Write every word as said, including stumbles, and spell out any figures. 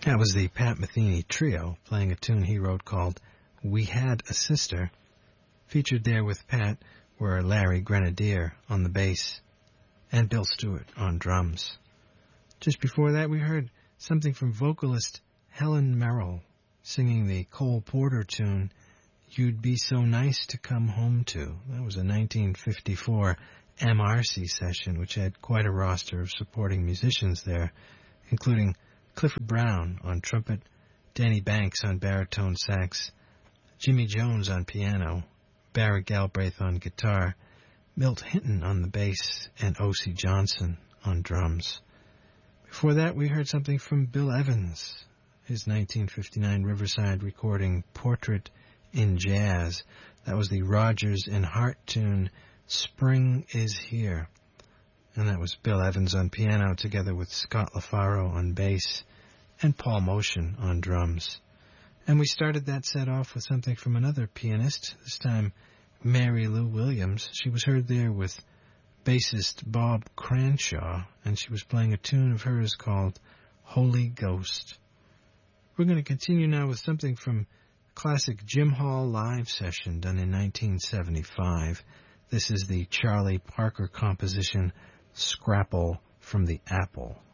That was the Pat Metheny Trio playing a tune he wrote called We Had a Sister. Featured there with Pat were Larry Grenadier on the bass and Bill Stewart on drums. Just before that we heard something from vocalist Helen Merrill singing the Cole Porter tune You'd Be So Nice to Come Home To. That was a nineteen fifty-four M R C session which had quite a roster of supporting musicians there, including Clifford Brown on trumpet, Danny Banks on baritone sax, Jimmy Jones on piano, Barrett Galbraith on guitar, Milt Hinton on the bass, and O C Johnson on drums. Before that, we heard something from Bill Evans, his nineteen fifty-nine Riverside recording Portrait in Jazz. That was the Rodgers and Hart tune, Spring is Here. And that was Bill Evans on piano together with Scott LaFaro on bass and Paul Motion on drums. And we started that set off with something from another pianist, this time Mary Lou Williams. She was heard there with bassist Bob Cranshaw, and she was playing a tune of hers called Holy Ghost. We're going to continue now with something from a classic Jim Hall live session done in nineteen seventy-five. This is the Charlie Parker composition Scrapple from the Apple.